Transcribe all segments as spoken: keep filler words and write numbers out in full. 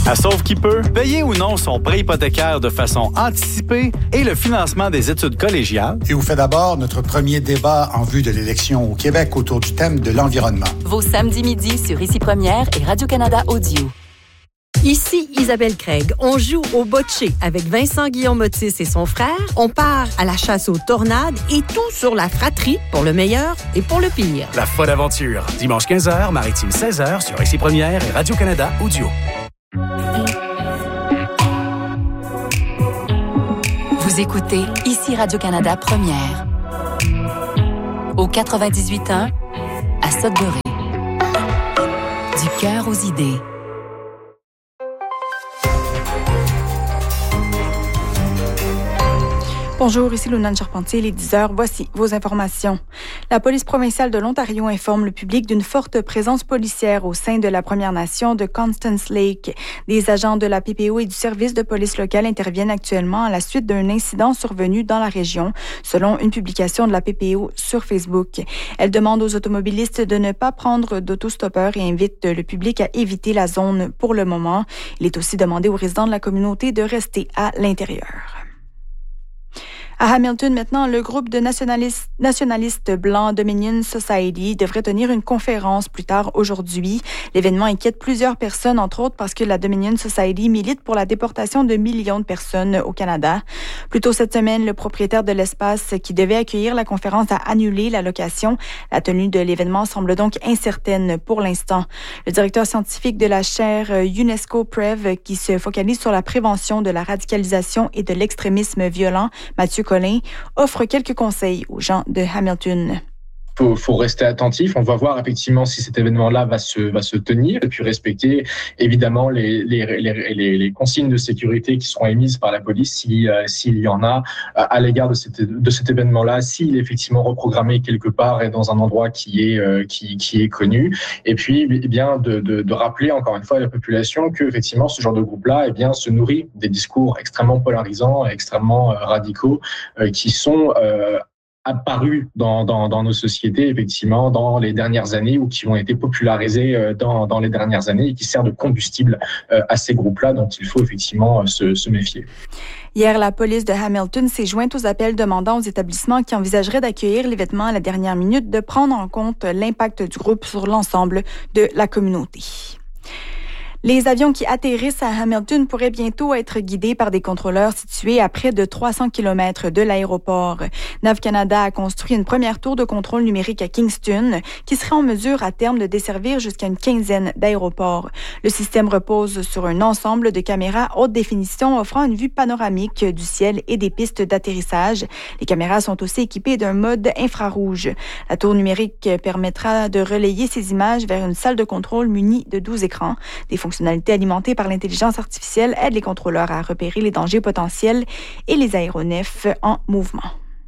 À Sauve qui peut, payer ou non son prêt hypothécaire de façon anticipée et le financement des études collégiales. Et vous fait d'abord notre premier débat en vue de l'élection au Québec autour du thème de l'environnement. Vos samedis midi sur Ici Première et Radio-Canada Audio. Ici Isabelle Craig. On joue au bocce avec Vincent Guillaume Otis et son frère. On part à la chasse aux tornades et tout sur la fratrie pour le meilleur et pour le pire. La folle aventure. Dimanche quinze heures, Maritime seize heures sur Ici Première et Radio-Canada Audio. Vous écoutez Ici Radio-Canada Première. Au quatre-vingt-dix-huit ans, à Sudbury. Du cœur aux idées. Bonjour, ici Lunane Charpentier, il est dix heures. Voici vos informations. La police provinciale de l'Ontario informe le public d'une forte présence policière au sein de la Première Nation de Constance Lake. Des agents de la P P O et du service de police locale interviennent actuellement à la suite d'un incident survenu dans la région, selon une publication de la P P O sur Facebook. Elle demande aux automobilistes de ne pas prendre d'autostoppeur et invite le public à éviter la zone pour le moment. Il est aussi demandé aux résidents de la communauté de rester à l'intérieur. À Hamilton, maintenant, le groupe de nationalistes, nationalistes blancs Dominion Society devrait tenir une conférence plus tard aujourd'hui. L'événement inquiète plusieurs personnes, entre autres parce que la Dominion Society milite pour la déportation de millions de personnes au Canada. Plus tôt cette semaine, le propriétaire de l'espace qui devait accueillir la conférence a annulé la location. La tenue de l'événement semble donc incertaine pour l'instant. Le directeur scientifique de la chaire UNESCO Prev, qui se focalise sur la prévention de la radicalisation et de l'extrémisme violent, Mathieu Collin, offre quelques conseils aux gens de Hamilton. Il faut, faut rester attentif. On va voir effectivement si cet événement-là va se, va se tenir et puis respecter évidemment les, les, les, les, les consignes de sécurité qui seront émises par la police si, euh, s'il y en a à l'égard de, cette, de cet événement-là, s'il est effectivement reprogrammé quelque part et dans un endroit qui est, euh, qui, qui est connu. Et puis, eh bien, de, de, de rappeler encore une fois à la population que effectivement ce genre de groupe-là, eh bien, se nourrit des discours extrêmement polarisants, extrêmement euh, radicaux, euh, qui sont euh, apparus dans, dans, dans nos sociétés, effectivement, dans les dernières années ou qui ont été popularisés dans, dans les dernières années et qui servent de combustible à ces groupes-là dont il faut effectivement se, se méfier. Hier, la police de Hamilton s'est jointe aux appels demandant aux établissements qui envisageraient d'accueillir l'événement à la dernière minute de prendre en compte l'impact du groupe sur l'ensemble de la communauté. Les avions qui atterrissent à Hamilton pourraient bientôt être guidés par des contrôleurs situés à près de trois cents kilomètres de l'aéroport. Nav Canada a construit une première tour de contrôle numérique à Kingston qui serait en mesure à terme de desservir jusqu'à une quinzaine d'aéroports. Le système repose sur un ensemble de caméras haute définition offrant une vue panoramique du ciel et des pistes d'atterrissage. Les caméras sont aussi équipées d'un mode infrarouge. La tour numérique permettra de relayer ces images vers une salle de contrôle munie de douze écrans. Des fonctionnalités alimentées par l'intelligence artificielle aident les contrôleurs à repérer les dangers potentiels et les aéronefs en mouvement.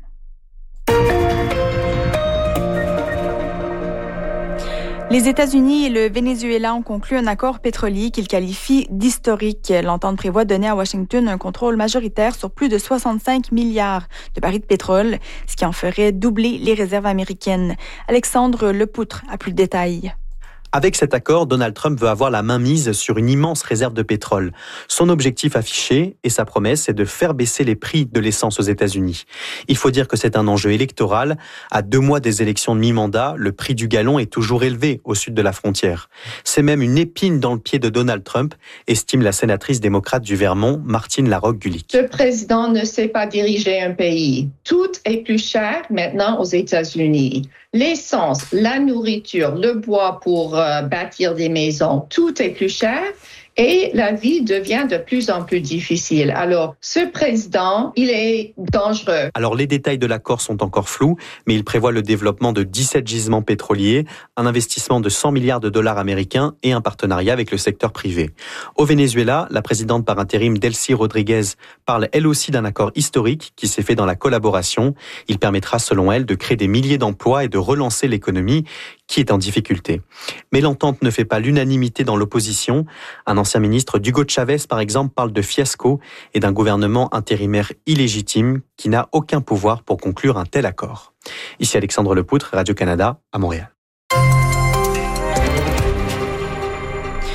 Les États-Unis et le Venezuela ont conclu un accord pétrolier qu'ils qualifient d'historique. L'entente prévoit de donner à Washington un contrôle majoritaire sur plus de soixante-cinq milliards de barils de pétrole, ce qui en ferait doubler les réserves américaines. Alexandre Lepoutre a plus de détails. Avec cet accord, Donald Trump veut avoir la main mise sur une immense réserve de pétrole. Son objectif affiché et sa promesse est de faire baisser les prix de l'essence aux États-Unis. Il faut dire que c'est un enjeu électoral. À deux mois des élections de mi-mandat, le prix du gallon est toujours élevé au sud de la frontière. C'est même une épine dans le pied de Donald Trump, estime la sénatrice démocrate du Vermont, Martine Larocque-Gulick. Ce président ne sait pas diriger un pays. Tout est plus cher maintenant aux États-Unis. L'essence, la nourriture, le bois pour euh, bâtir des maisons, tout est plus cher et la vie devient de plus en plus difficile. Alors, ce président, il est dangereux. Alors, les détails de l'accord sont encore flous, mais il prévoit le développement de dix-sept gisements pétroliers, un investissement de cent milliards de dollars américains et un partenariat avec le secteur privé. Au Venezuela, la présidente par intérim Delcy Rodriguez parle elle aussi d'un accord historique qui s'est fait dans la collaboration. Il permettra, selon elle, de créer des milliers d'emplois et de relancer l'économie qui est en difficulté. Mais l'entente ne fait pas l'unanimité dans l'opposition. Un ancien ministre, Hugo Chavez, par exemple, parle de fiasco et d'un gouvernement intérimaire illégitime qui n'a aucun pouvoir pour conclure un tel accord. Ici Alexandre Lepoutre, Radio-Canada, à Montréal.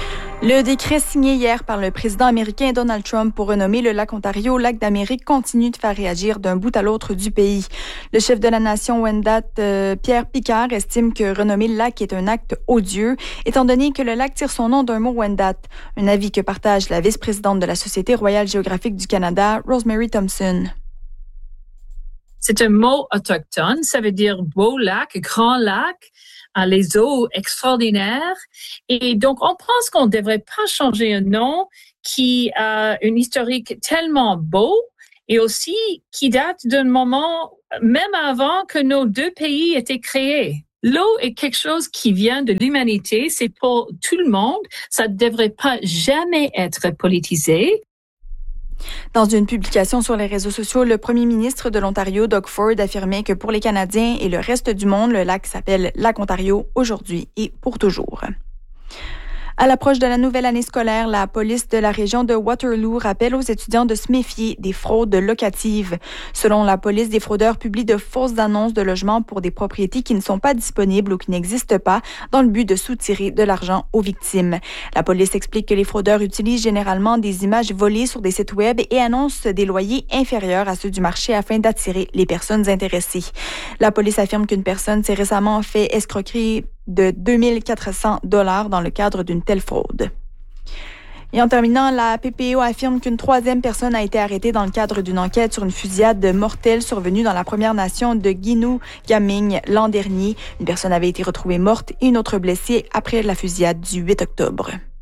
Le décret signé hier par le président américain Donald Trump pour renommer le lac Ontario lac d'Amérique continue de faire réagir d'un bout à l'autre du pays. Le chef de la nation Wendat, euh, Pierre Picard, estime que renommer le lac est un acte odieux, étant donné que le lac tire son nom d'un mot Wendat. Un avis que partage la vice-présidente de la Société royale géographique du Canada, Rosemary Thompson. C'est un mot autochtone, ça veut dire beau lac, grand lac, les eaux extraordinaires. Et donc, on pense qu'on ne devrait pas changer un nom qui a une historique tellement beau et aussi qui date d'un moment même avant que nos deux pays étaient créés. L'eau est quelque chose qui vient de l'humanité, c'est pour tout le monde. Ça ne devrait pas jamais être politisé. Dans une publication sur les réseaux sociaux, le premier ministre de l'Ontario, Doug Ford, affirmait que pour les Canadiens et le reste du monde, le lac s'appelle Lac Ontario aujourd'hui et pour toujours. À l'approche de la nouvelle année scolaire, la police de la région de Waterloo rappelle aux étudiants de se méfier des fraudes locatives. Selon la police, des fraudeurs publient de fausses annonces de logements pour des propriétés qui ne sont pas disponibles ou qui n'existent pas dans le but de soutirer de l'argent aux victimes. La police explique que les fraudeurs utilisent généralement des images volées sur des sites web et annoncent des loyers inférieurs à ceux du marché afin d'attirer les personnes intéressées. La police affirme qu'une personne s'est récemment fait escroquer de deux mille quatre cents dollars dans le cadre d'une telle fraude. Et en terminant, la P P O affirme qu'une troisième personne a été arrêtée dans le cadre d'une enquête sur une fusillade mortelle survenue dans la Première Nation de Guinougaming l'an dernier. Une personne avait été retrouvée morte et une autre blessée après la fusillade du huit octobre.